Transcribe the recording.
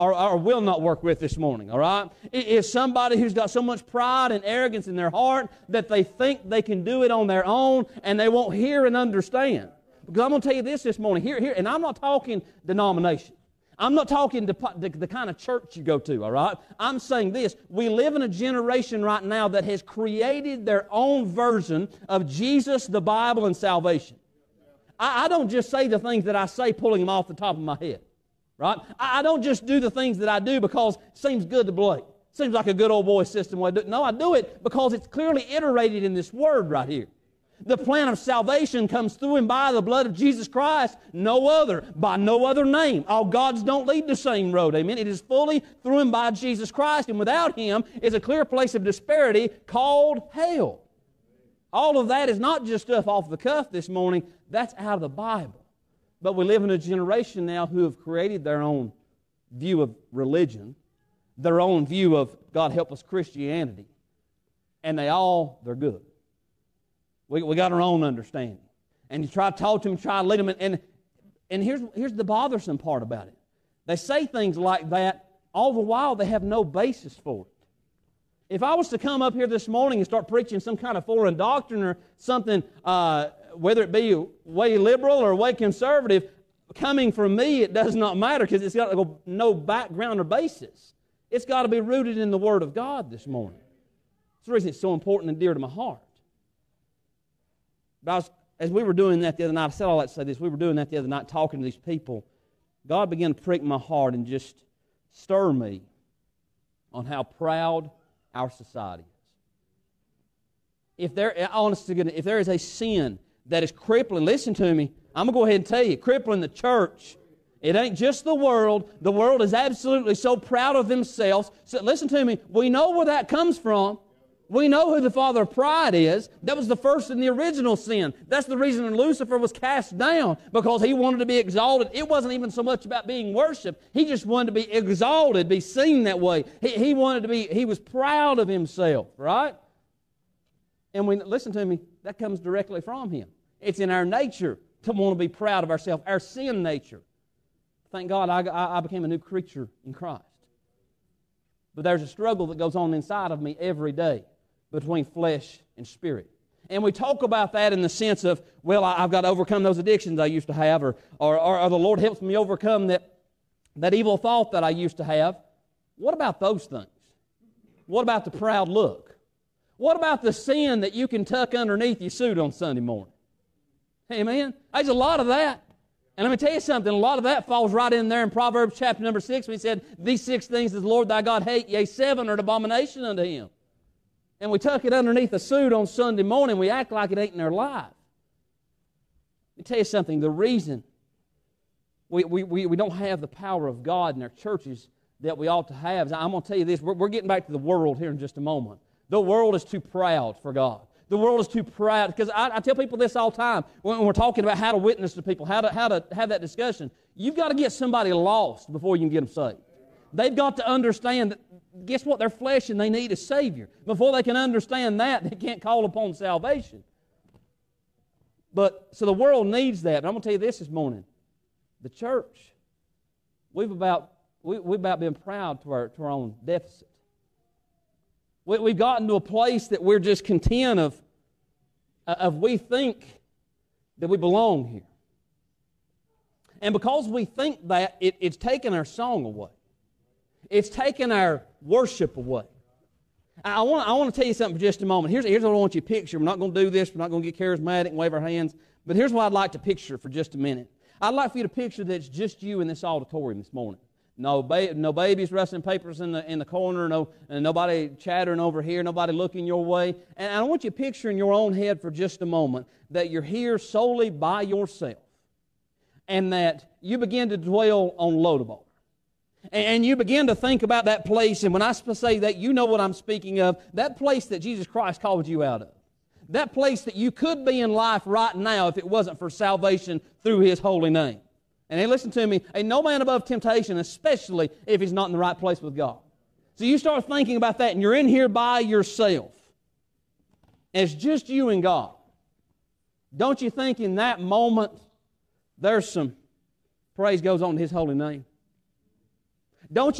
or will not work with this morning, all right? It is somebody who's got so much pride and arrogance in their heart that they think they can do it on their own and they won't hear and understand. Because I'm going to tell you this morning, here, and I'm not talking denomination. I'm not talking the kind of church you go to, all right? I'm saying this. We live in a generation right now that has created their own version of Jesus, the Bible, and salvation. I don't just say the things that I say pulling them off the top of my head, right? I don't just do the things that I do because it seems good to Blake. Seems like a good old boy system way to do it. No, I do it because it's clearly iterated in this word right here. The plan of salvation comes through and by the blood of Jesus Christ, no other, by no other name. All gods don't lead the same road, amen? It is fully through and by Jesus Christ, and without Him is a clear place of disparity called hell. All of that is not just stuff off the cuff this morning. That's out of the Bible. But we live in a generation now who have created their own view of religion, their own view of, God help us, Christianity. And they're good. We got our own understanding. And you try to talk to them, try to lead them. And here's the bothersome part about it. They say things like that, all the while they have no basis for it. If I was to come up here this morning and start preaching some kind of foreign doctrine or something, whether it be way liberal or way conservative, coming from me, it does not matter because it's got no background or basis. It's got to be rooted in the Word of God this morning. That's the reason it's so important and dear to my heart. But as we were doing that the other night, I said all that to say this, we were doing that the other night talking to these people, God began to prick my heart and just stir me on how proud our society is. If there is a sin that is crippling, listen to me, I'm going to go ahead and tell you, crippling the church. It ain't just the world. The world is absolutely so proud of themselves. So listen to me, we know where that comes from. We know who the father of pride is. That was the first and the original sin. That's the reason Lucifer was cast down, because he wanted to be exalted. It wasn't even so much about being worshipped. He just wanted to be exalted, be seen that way. He was proud of himself, right? And listen to me, that comes directly from him. It's in our nature to want to be proud of ourselves, our sin nature. Thank God I became a new creature in Christ. But there's a struggle that goes on inside of me every day between flesh and spirit. And we talk about that in the sense of, well, I've got to overcome those addictions I used to have, or the Lord helps me overcome that evil thought that I used to have. What about those things? What about the proud look? What about the sin that you can tuck underneath your suit on Sunday morning? Amen? There's a lot of that. And let me tell you something, a lot of that falls right in there in Proverbs chapter number 6 when he said, these 6 things does the Lord thy God hate, yea, 7 are an abomination unto him. And we tuck it underneath a suit on Sunday morning, we act like it ain't in our life. Let me tell you something, the reason we don't have the power of God in our churches that we ought to have is, I'm going to tell you this, we're getting back to the world here in just a moment. The world is too proud for God. The world is too proud, because I tell people this all the time when we're talking about how to witness to people, how to have that discussion. You've got to get somebody lost before you can get them saved. They've got to understand that, guess what? They're flesh and they need a Savior. Before they can understand that, they can't call upon salvation. So the world needs that. But I'm going to tell you this morning. The church, we've about been proud to our own deficit. We've gotten to a place that we're just content of we think that we belong here. And because we think that, it's taken our song away. It's taken our worship away. I want to tell you something for just a moment. Here's what I want you to picture. We're not going to do this. We're not going to get charismatic and wave our hands. But here's what I'd like to picture for just a minute. I'd like for you to picture that it's just you in this auditorium this morning. No babies rustling papers in the corner, and nobody chattering over here, nobody looking your way. And I want you to picture in your own head for just a moment that you're here solely by yourself, and that you begin to dwell on Lodabar. And you begin to think about that place, and when I say that, you know what I'm speaking of, that place that Jesus Christ called you out of. That place that you could be in life right now if it wasn't for salvation through His holy name. And hey, listen to me, ain't no man above temptation, especially if he's not in the right place with God. So you start thinking about that, and you're in here by yourself. And it's just you and God. Don't you think in that moment there's some praise goes on in His holy name? Don't